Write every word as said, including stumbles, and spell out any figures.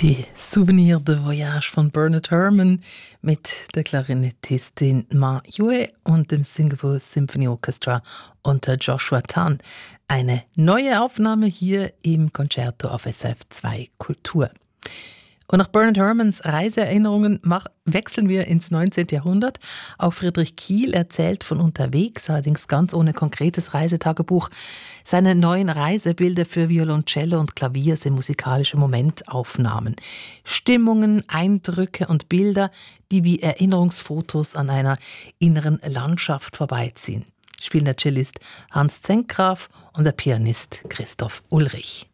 Die Souvenir de Voyage von Bernard Herrmann mit der Klarinettistin Ma Yue und dem Singapore Symphony Orchestra unter Joshua Tan. Eine neue Aufnahme hier im Concerto auf S R F zwei Kultur. Und nach Bernard Herrmanns Reiseerinnerungen mach, wechseln wir ins neunzehnten Jahrhundert. Auch Friedrich Kiel erzählt von unterwegs, allerdings ganz ohne konkretes Reisetagebuch. Seine neuen Reisebilder für Violoncello und Klavier sind musikalische Momentaufnahmen. Stimmungen, Eindrücke und Bilder, die wie Erinnerungsfotos an einer inneren Landschaft vorbeiziehen. Spielen der Cellist Hans Zenkgraf und der Pianist Christoph Ulrich.